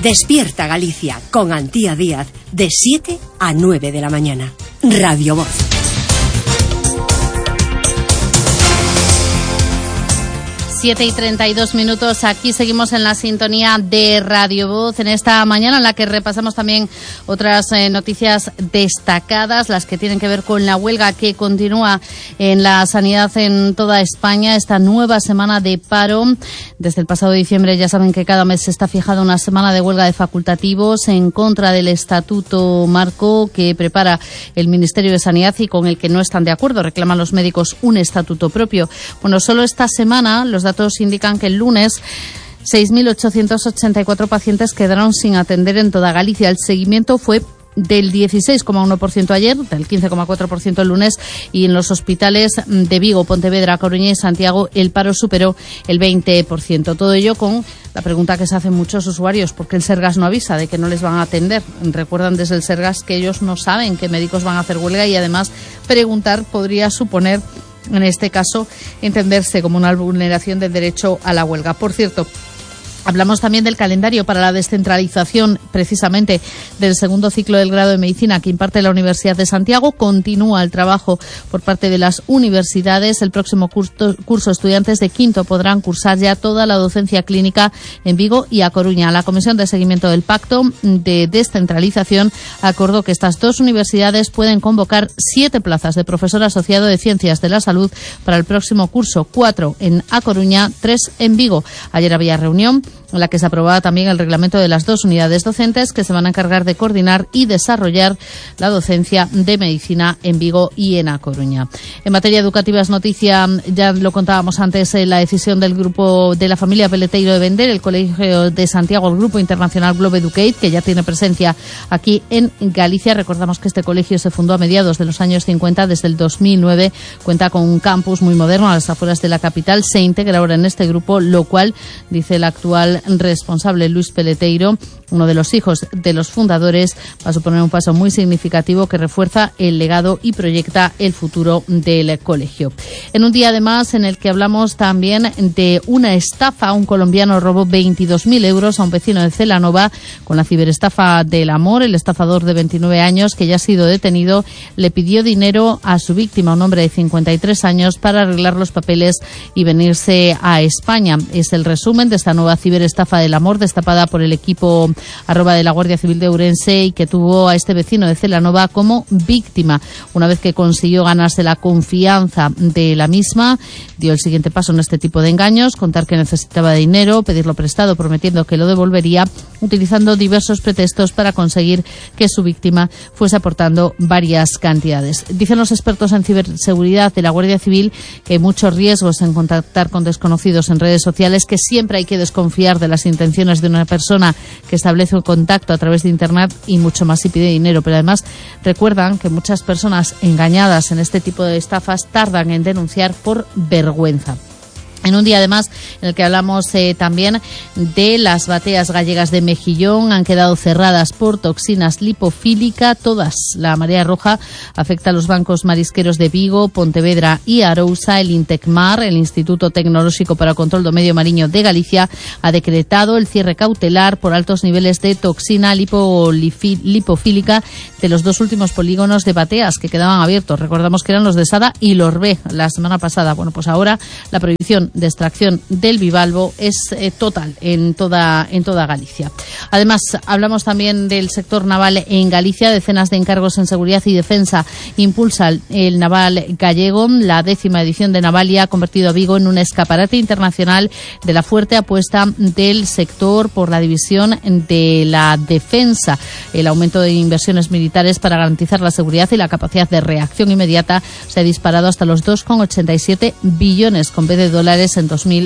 Despierta Galicia con Antía Díaz de 7 a 9 de la mañana. Radio Voz. Siete y 32 minutos, aquí seguimos en la sintonía de Radio Voz en esta mañana en la que repasamos también otras noticias destacadas, las que tienen que ver con la huelga que continúa en la sanidad en toda España, esta nueva semana de paro. Desde el pasado diciembre ya saben que cada mes se está fijada una semana de huelga de facultativos en contra del estatuto marco que prepara el Ministerio de Sanidad y con el que no están de acuerdo. Reclaman los médicos un estatuto propio. Bueno, solo esta semana los datos indican que el lunes 6.884 pacientes quedaron sin atender en toda Galicia. El seguimiento fue del 16,1% ayer, del 15,4% el lunes, y en los hospitales de Vigo, Pontevedra, Coruña y Santiago el paro superó el 20%. Todo ello con la pregunta que se hacen muchos usuarios: ¿por qué el Sergas no avisa de que no les van a atender? Recuerdan desde el Sergas que ellos no saben que médicos van a hacer huelga y además preguntar podría suponer, en este caso, entenderse como una vulneración del derecho a la huelga. Por cierto, hablamos también del calendario para la descentralización, precisamente del segundo ciclo del grado de Medicina que imparte la Universidad de Santiago. Continúa el trabajo por parte de las universidades. El próximo curso estudiantes de quinto podrán cursar ya toda la docencia clínica en Vigo y A Coruña. La Comisión de Seguimiento del Pacto de Descentralización acordó que estas dos universidades pueden convocar 7 plazas de profesor asociado de Ciencias de la Salud para el próximo curso, 4 en A Coruña, 3 en Vigo. Ayer había reunión en la que se aprobaba también el reglamento de las dos unidades docentes que se van a encargar de coordinar y desarrollar la docencia de medicina en Vigo y en A Coruña. En materia educativa es noticia, ya lo contábamos antes, la decisión del grupo de la familia Peleteiro de vender el Colegio de Santiago al Grupo Internacional Globe Educate, que ya tiene presencia aquí en Galicia. Recordamos que este colegio se fundó a mediados de los años 50, desde el 2009, cuenta con un campus muy moderno a las afueras de la capital, se integra ahora en este grupo, lo cual, dice el actual responsable Luis Peleteiro, uno de los hijos de los fundadores, va a suponer un paso muy significativo que refuerza el legado y proyecta el futuro del colegio. En un día además en el que hablamos también de una estafa, un colombiano robó 22.000 euros a un vecino de Celanova con la ciberestafa del amor. El estafador de 29 años, que ya ha sido detenido, le pidió dinero a su víctima, un hombre de 53 años, para arreglar los papeles y venirse a España. Es el resumen de esta nueva ciberestafa del amor destapada por el equipo @ de la Guardia Civil de Ourense y que tuvo a este vecino de Celanova como víctima. Una vez que consiguió ganarse la confianza de la misma, dio el siguiente paso en este tipo de engaños: contar que necesitaba dinero, pedirlo prestado prometiendo que lo devolvería, utilizando diversos pretextos para conseguir que su víctima fuese aportando varias cantidades. Dicen los expertos en ciberseguridad de la Guardia Civil que hay muchos riesgos en contactar con desconocidos en redes sociales, que siempre hay que desconfiar de las intenciones de una persona que establece un contacto a través de Internet y mucho más si pide dinero. Pero además recuerdan que muchas personas engañadas en este tipo de estafas tardan en denunciar por vergüenza. En un día además en el que hablamos también de las bateas gallegas de Mejillón, han quedado cerradas por toxinas lipofílica, todas. La marea roja afecta a los bancos marisqueros de Vigo, Pontevedra y Arousa. El Intecmar, el Instituto Tecnológico para el Control do Medio Mariño de Galicia, ha decretado el cierre cautelar por altos niveles de toxina lipofílica de los dos últimos polígonos de bateas que quedaban abiertos. Recordamos que eran los de Sada y Lorbé la semana pasada. Bueno, pues ahora la prohibición de extracción del bivalvo es total en toda Galicia. Además, hablamos también del sector naval en Galicia. Decenas de encargos en seguridad y defensa impulsa el naval gallego. La 10ª edición de Navalia ha convertido a Vigo en un escaparate internacional de la fuerte apuesta del sector por la división de la defensa. El aumento de inversiones militares para garantizar la seguridad y la capacidad de reacción inmediata se ha disparado hasta los 2,87 billones con B de dólares en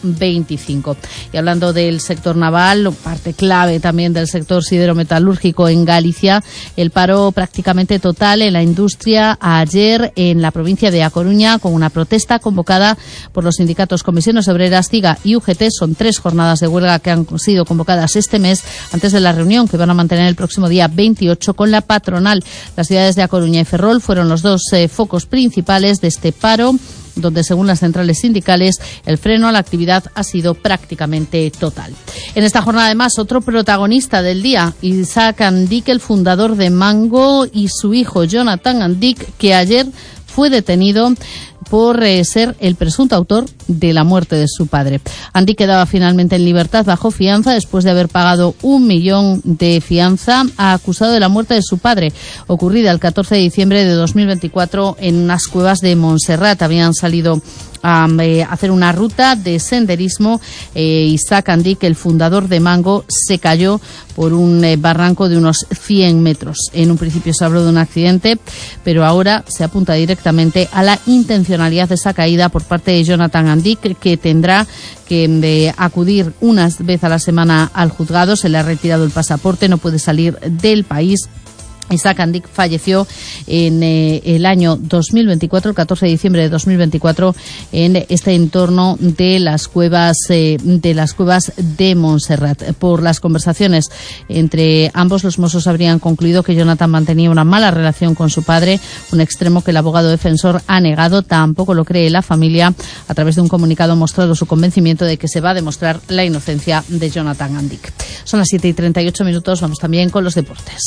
2025. Y hablando del sector naval, parte clave también del sector siderometalúrgico en Galicia, el paro prácticamente total en la industria ayer en la provincia de A Coruña, con una protesta convocada por los sindicatos Comisiones Obreras, CIGA y UGT. Son 3 jornadas de huelga que han sido convocadas este mes antes de la reunión que van a mantener el próximo día 28 con la patronal. Las ciudades de A Coruña y Ferrol fueron los 2 focos principales de este paro. donde según las centrales sindicales el freno a la actividad ha sido prácticamente total. En esta jornada además otro protagonista del día, Isaac Andic, el fundador de Mango, y su hijo Jonathan Andic, que ayer fue detenido por ser el presunto autor de la muerte de su padre. Andic quedaba finalmente en libertad bajo fianza después de haber pagado 1 millón de fianza, acusado de la muerte de su padre, ocurrida el 14 de diciembre de 2024 en unas cuevas de Montserrat. Habían salido a hacer una ruta de senderismo. Isaac Andic, el fundador de Mango, se cayó por un barranco de unos 100 metros. En un principio se habló de un accidente, pero ahora se apunta directamente a la intencionalidad de esa caída por parte de Jonathan Andic, que tendrá que acudir una vez a la semana al juzgado. Se le ha retirado el pasaporte, no puede salir del país. Isaac Andic falleció en el año 2024, el 14 de diciembre de 2024, en este entorno de las cuevas de Montserrat. Por las conversaciones entre ambos, los Mossos habrían concluido que Jonathan mantenía una mala relación con su padre, un extremo que el abogado defensor ha negado. Tampoco lo cree la familia. A través de un comunicado ha mostrado su convencimiento de que se va a demostrar la inocencia de Jonathan Andic. Son las 7:38. Vamos también con los deportes.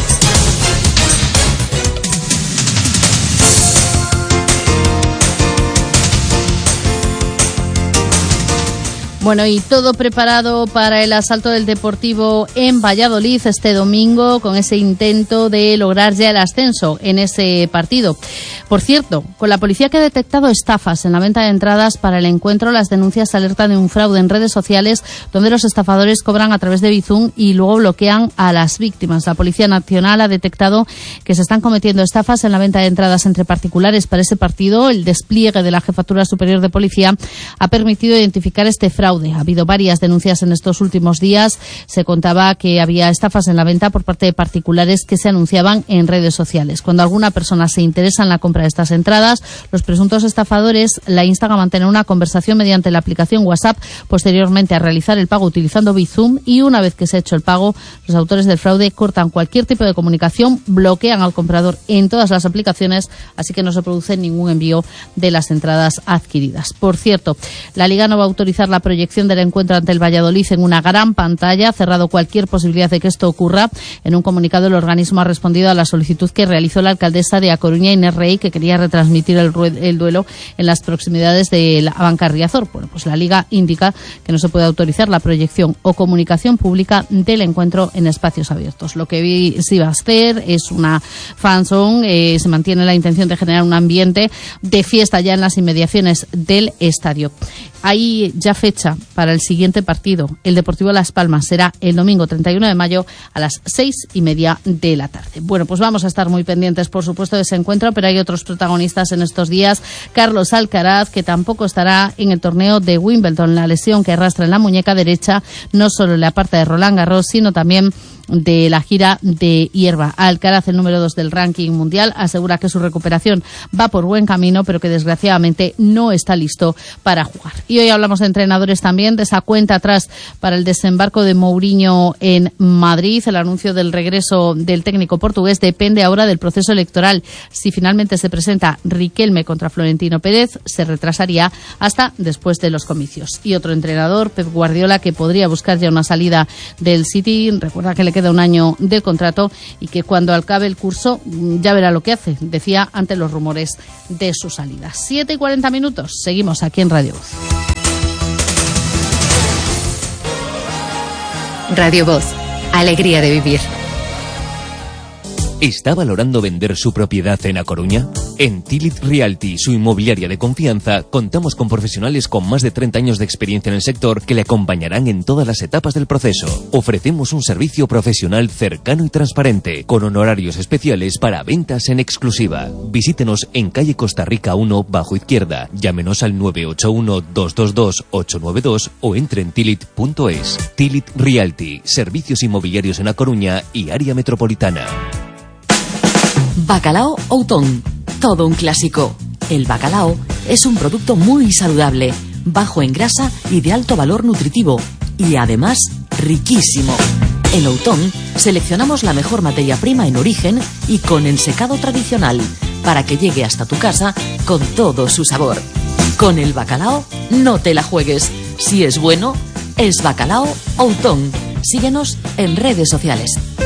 Bueno, y todo preparado para el asalto del Deportivo en Valladolid este domingo, con ese intento de lograr ya el ascenso en ese partido. Por cierto, con la policía que ha detectado estafas en la venta de entradas para el encuentro, las denuncias alertan de un fraude en redes sociales donde los estafadores cobran a través de Bizum y luego bloquean a las víctimas. La Policía Nacional ha detectado que se están cometiendo estafas en la venta de entradas entre particulares para ese partido. El despliegue de la Jefatura Superior de Policía ha permitido identificar este fraude. Ha habido varias denuncias en estos últimos días. Se contaba que había estafas en la venta por parte de particulares que se anunciaban en redes sociales. Cuando alguna persona se interesa en la compra de estas entradas, los presuntos estafadores la instan a mantener una conversación mediante la aplicación WhatsApp, posteriormente a realizar el pago utilizando Bizum, y una vez que se ha hecho el pago, los autores del fraude cortan cualquier tipo de comunicación, bloquean al comprador en todas las aplicaciones, así que no se produce ningún envío de las entradas adquiridas. Por cierto, la Liga no va a autorizar la proyección del encuentro ante el Valladolid en una gran pantalla. Ha cerrado cualquier posibilidad de que esto ocurra. En un comunicado, el organismo ha respondido a la solicitud que realizó la alcaldesa de A Coruña, Inés Rey, que quería retransmitir el duelo en las proximidades de la Banca Riazor. Bueno, pues la Liga indica que no se puede autorizar la proyección o comunicación pública del encuentro en espacios abiertos. Lo que sí va a hacer es una fanzone. Se mantiene la intención de generar un ambiente de fiesta ya en las inmediaciones del estadio. Hay ya fecha para el siguiente partido. El Deportivo Las Palmas será el domingo 31 de mayo a las 6:30 de la tarde. Bueno, pues vamos a estar muy pendientes, por supuesto, de ese encuentro, pero hay otros protagonistas en estos días. Carlos Alcaraz, que tampoco estará en el torneo de Wimbledon. La lesión que arrastra en la muñeca derecha no solo le aparta de Roland Garros, sino también de la gira de hierba. Alcaraz, el número 2 del ranking mundial, asegura que su recuperación va por buen camino, pero que desgraciadamente no está listo para jugar. Y hoy hablamos de entrenadores también, de esa cuenta atrás para el desembarco de Mourinho en Madrid. El anuncio del regreso del técnico portugués depende ahora del proceso electoral. Si finalmente se presenta Riquelme contra Florentino Pérez, se retrasaría hasta después de los comicios. Y otro entrenador, Pep Guardiola, que podría buscar ya una salida del City. Recuerda que le queda un año de contrato y que cuando acabe el curso ya verá lo que hace, decía ante los rumores de su salida. 7:40. Seguimos aquí en Radio Voz. Radio Voz. Alegría de vivir. ¿Está valorando vender su propiedad en A Coruña? En Tilit Realty, su inmobiliaria de confianza, contamos con profesionales con más de 30 años de experiencia en el sector que le acompañarán en todas las etapas del proceso. Ofrecemos un servicio profesional cercano y transparente, con honorarios especiales para ventas en exclusiva. Visítenos en calle Costa Rica 1, bajo izquierda. Llámenos al 981-222-892 o entre en tilit.es. Tilit Realty, servicios inmobiliarios en A Coruña y área metropolitana. Bacalao Outón, todo un clásico. El bacalao es un producto muy saludable, bajo en grasa y de alto valor nutritivo, y además riquísimo. En Outón seleccionamos la mejor materia prima en origen y con ensecado tradicional, para que llegue hasta tu casa con todo su sabor. Con el bacalao no te la juegues. Si es bueno, es Bacalao Outón. Síguenos en redes sociales.